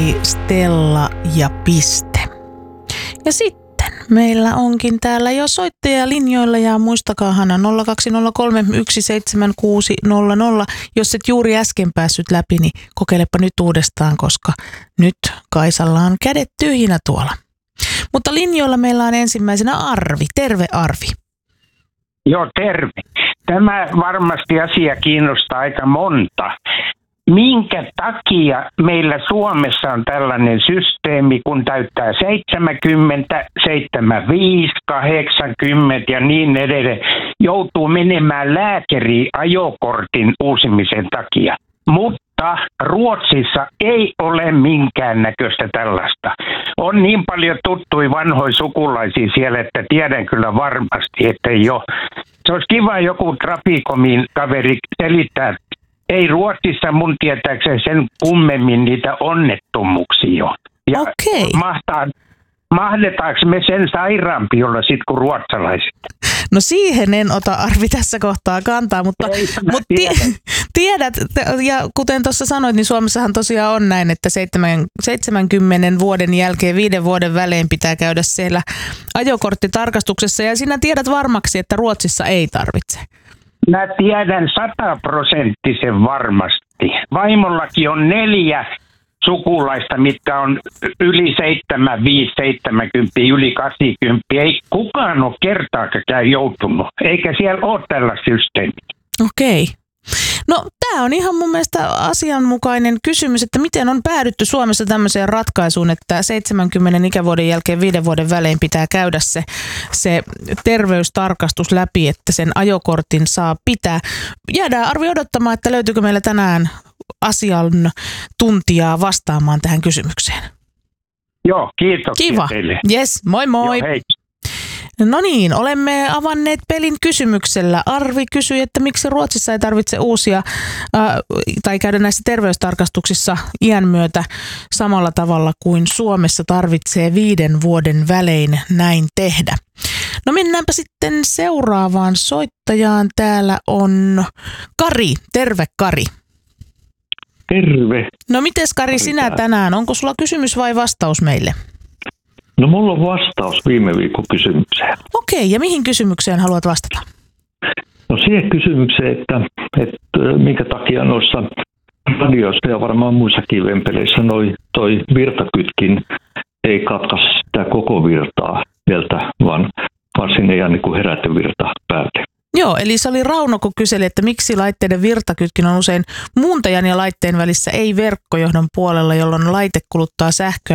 Stella ja Piste. Ja sitten meillä onkin täällä jo soittaja linjoilla ja muistakaa Hanna 0203 17600. Jos et juuri äsken päässyt läpi, niin kokeilepa nyt uudestaan, koska nyt Kaisalla on kädet tyhjinä tuolla. Mutta linjoilla meillä on ensimmäisenä Arvi. Terve Arvi. Joo, terve. Tämä varmasti asia kiinnostaa aika monta. Minkä takia meillä Suomessa on tällainen systeemi, kun täyttää 70, 75, 80 ja niin edelleen, joutuu menemään lääkäriin ajokortin uusimisen takia. Mutta Ruotsissa ei ole minkäännäköistä tällaista. On niin paljon tuttuja vanhoja sukulaisia siellä, että tiedän kyllä varmasti, että ei ole. Se olisi kiva joku Traficomin kaveri selittää. Ei Ruotsissa mun tietääkseni sen kummemmin niitä onnettomuuksia ole. Ja mahdetaanko me sen sairaampiolla sitten kuin ruotsalaiset? No siihen en ota Arvi tässä kohtaa kantaa, mutta tiedät, ja kuten tuossa sanoit, niin Suomessahan tosiaan on näin, että 70 vuoden jälkeen 5 vuoden välein pitää käydä siellä ajokorttitarkastuksessa, ja sinä tiedät varmaksi, että Ruotsissa ei tarvitse. Mä tiedän 100% varmasti. Vaimollakin on 4 sukulaista, mitkä on yli 75, 70, yli 80. Ei kukaan ole kertaakaan joutunut, eikä siellä ole tällä systeemiä. Okei. No tämä on ihan mun mielestä asianmukainen kysymys, että miten on päädytty Suomessa tämmöiseen ratkaisuun, että 70 ikävuoden jälkeen 5 vuoden välein pitää käydä se terveystarkastus läpi, että sen ajokortin saa pitää. Jäädään Arvi odottamaan, että löytyykö meillä tänään asiantuntijaa vastaamaan tähän kysymykseen. Joo, kiitoksia Kiva. Teille. Yes, moi moi. Joo, hei. No niin, olemme avanneet pelin kysymyksellä. Arvi kysyi, että miksi Ruotsissa ei tarvitse uusia tai käydä näissä terveystarkastuksissa iän myötä samalla tavalla kuin Suomessa tarvitsee 5 vuoden välein näin tehdä. No mennäänpä sitten seuraavaan soittajaan. Täällä on Kari. Terve Kari. Terve. No mites Kari sinä tänään? Onko sulla kysymys vai vastaus meille? No mulla on vastaus viime viikon kysymykseen. Okei, ja mihin kysymykseen haluat vastata? No siihen kysymykseen, että minkä takia noissa radioissa ja varmaan muissakin vempeleissä toi virtakytkin ei katkaise sitä koko virtaa sieltä, vaan sinne jää niin kuin herätevirta päälle. Joo, eli se oli Rauno, kun kyseli, että miksi laitteiden virtakytkin on usein muuntajan ja laitteen välissä, ei verkkojohdon puolella, jolloin laite kuluttaa sähköä